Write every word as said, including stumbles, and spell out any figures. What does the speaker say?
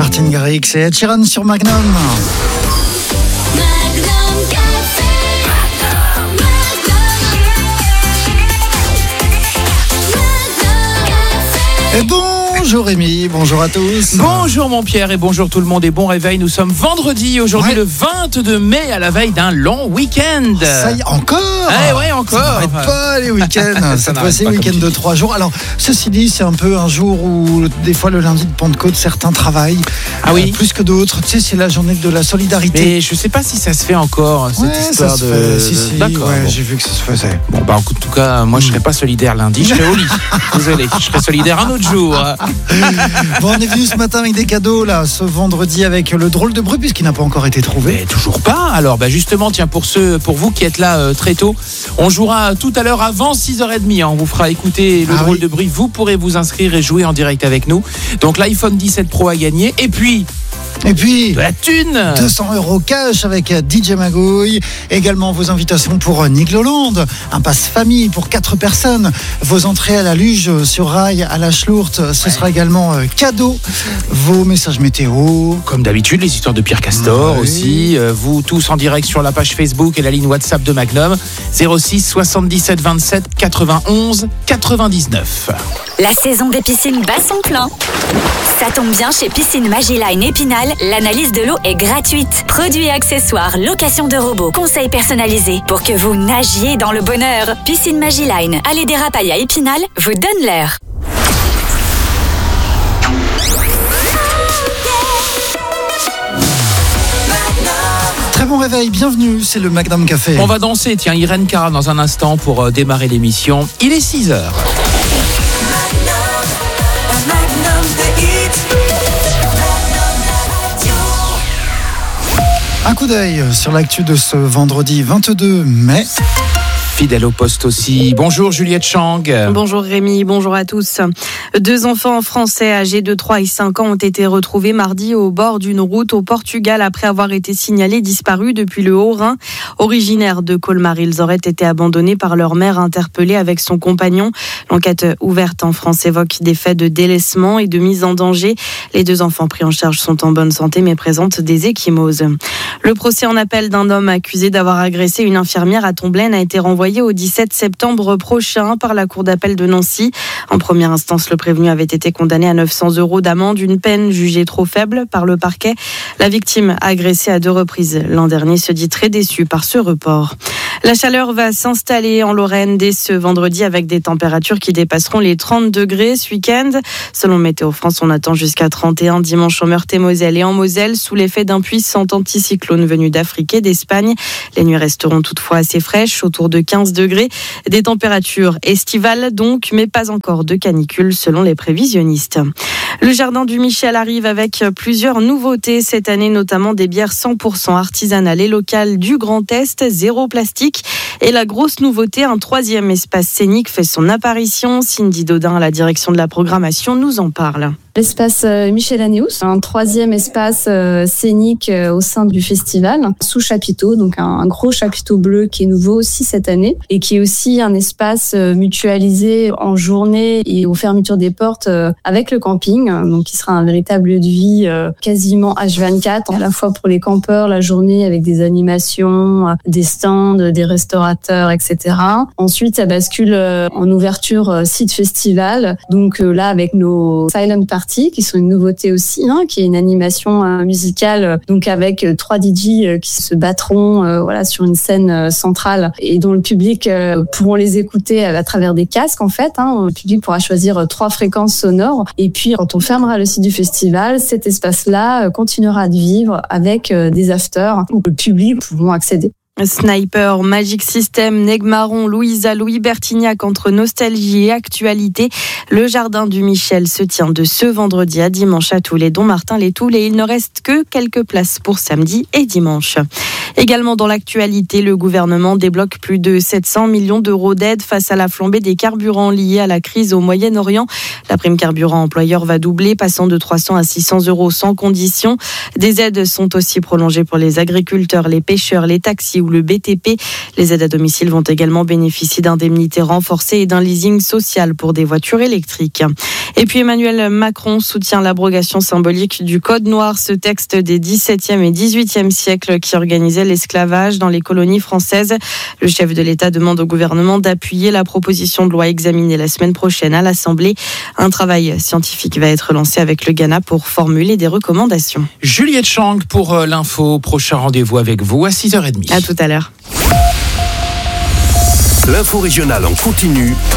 Martin Garrix et Ed Sheeran sur Magnum. Magnum Café. Et bonjour Rémi, bonjour à tous. Bonjour mon Pierre et bonjour tout le monde et bon réveil. Nous sommes vendredi, aujourd'hui ouais. le vingt-deux mai à la veille d'un long week-end. Ça y est, encore Eh ouais, encore. Ça n'arrête pas les week-ends. Cette fois-ci, week-end de trois jours. Alors, ceci dit, c'est un peu un jour où, des fois, le lundi de Pentecôte, certains travaillent ah oui. euh, plus que d'autres. Tu sais, c'est la journée de la solidarité. Mais je sais pas si ça se fait encore, cette ouais, histoire ça se de... fait. Si, si, D'accord. Ouais, bon. j'ai vu que ça se faisait. Bon, bah, en tout cas, moi, je serais pas solidaire lundi, je serais au lit. Désolé, je serais solidaire un autre jour. Bon, on est venu ce matin avec des cadeaux, là, ce vendredi, avec le drôle de bruit, puisqu'il n'a pas encore été trouvé. Mais toujours pas. Alors, bah, justement, tiens, pour ceux, pour vous qui êtes là euh, très tôt, on jouera tout à l'heure avant six heures trente. Hein. On vous fera écouter le ah drôle oui. de bruit. Vous pourrez vous inscrire et jouer en direct avec nous. Donc, l'iPhone dix-sept Pro à gagner. Et puis... Et puis, de la thune, deux cents euros cash avec D J Magouille. Également vos invitations pour Nick Lolande. Un passe famille pour quatre personnes. Vos entrées à la luge sur rail à la Schlourte. Ce ouais. sera également cadeau. Vos messages météo. Comme d'habitude, les histoires de Pierre Castor ouais. aussi. Vous tous en direct sur la page Facebook et la ligne WhatsApp de Magnum. zéro six soixante-dix-sept vingt-sept quatre-vingt-onze quatre-vingt-dix-neuf. La saison des piscines bat son plein. Ça tombe bien, chez Piscine Magiline Épinal, l'analyse de l'eau est gratuite. Produits et accessoires, location de robots, conseils personnalisés pour que vous nagiez dans le bonheur. Piscine Magiline, allée des Rapailles à Épinal, vous donne l'air. Très bon réveil, bienvenue, c'est le Magnum Café. On va danser, tiens, Irène Cara dans un instant pour euh, démarrer l'émission. Il est six heures. Un coup d'œil sur l'actu de ce vendredi vingt-deux mai. Fidèle au poste aussi. Bonjour Juliette Chang. Bonjour Rémi, bonjour à tous. Deux enfants français âgés de trois et cinq ans ont été retrouvés mardi au bord d'une route au Portugal après avoir été signalés disparus depuis le Haut-Rhin. Originaires de Colmar, ils auraient été abandonnés par leur mère interpellée avec son compagnon. L'enquête ouverte en France évoque des faits de délaissement et de mise en danger. Les deux enfants pris en charge sont en bonne santé mais présentent des ecchymoses. Le procès en appel d'un homme accusé d'avoir agressé une infirmière à Tomblaine a été renvoyé au dix-sept septembre prochain par la cour d'appel de Nancy. En première instance, le prévenu avait été condamné à neuf cents euros d'amende, une peine jugée trop faible par le parquet. La victime, agressée à deux reprises l'an dernier, se dit très déçue par ce report. La chaleur va s'installer en Lorraine dès ce vendredi avec des températures qui dépasseront les trente degrés ce week-end. Selon Météo France, on attend jusqu'à trente et un dimanche en Meurthe-et-Moselle et en Moselle sous l'effet d'un puissant anticyclone venu d'Afrique et d'Espagne. Les nuits resteront toutefois assez fraîches, autour de quinze degrés. Des températures estivales donc, mais pas encore de canicule selon les prévisionnistes. Le jardin du Michel arrive avec plusieurs nouveautés cette année, notamment des bières cent pour cent artisanales et locales du Grand Est, zéro plastique. Et la grosse nouveauté, un troisième espace scénique fait son apparition. Cindy Dodin, à la direction de la programmation, nous en parle. L'espace Michel Anéus, un troisième espace scénique au sein du festival, sous chapiteau, donc un gros chapiteau bleu qui est nouveau aussi cette année et qui est aussi un espace mutualisé en journée et aux fermetures des portes avec le camping, donc qui sera un véritable lieu de vie quasiment H vingt-quatre, à la fois pour les campeurs la journée avec des animations, des stands, des restaurateurs, et cetera. Ensuite, ça bascule en ouverture site festival, donc là avec nos silent parties qui sont une nouveauté aussi, hein, qui est une animation euh, musicale, donc avec euh, trois D J euh, qui se battront euh, voilà, sur une scène euh, centrale et dont le public euh, pourront les écouter à, à travers des casques en fait. Hein. Le public pourra choisir euh, trois fréquences sonores et puis quand on fermera le site du festival, cet espace-là euh, continuera de vivre avec euh, des afters où le public pourront accéder. Sniper, Magic System, Negmaron, Louisa, Louis Bertignac, entre nostalgie et actualité. Le jardin du Michel se tient de ce vendredi à dimanche à Toul et Don Martin les Toules et il ne reste que quelques places pour samedi et dimanche. Également dans l'actualité, le gouvernement débloque plus de sept cents millions d'euros d'aide face à la flambée des carburants liés à la crise au Moyen-Orient. La prime carburant employeur va doubler, passant de trois cents à six cents euros sans condition. Des aides sont aussi prolongées pour les agriculteurs, les pêcheurs, les taxis ou le B T P. Les aides à domicile vont également bénéficier d'indemnités renforcées et d'un leasing social pour des voitures électriques. Et puis Emmanuel Macron soutient l'abrogation symbolique du Code noir, ce texte des dix-septième et dix-huitième siècles qui organisait l'esclavage dans les colonies françaises. Le chef de l'État demande au gouvernement d'appuyer la proposition de loi examinée la semaine prochaine à l'Assemblée. Un travail scientifique va être lancé avec le Ghana pour formuler des recommandations. Juliette Chang pour l'info. Prochain rendez-vous avec vous à six heures trente. À tout à l'heure. L'info régionale en continu